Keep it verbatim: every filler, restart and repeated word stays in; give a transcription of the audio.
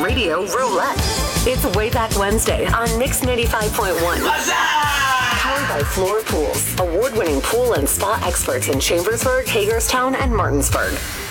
Radio Roulette. It's Way Back Wednesday on Mix ninety-five point one. Powered by Floor Pools, award-winning pool and spa experts in Chambersburg, Hagerstown, and Martinsburg.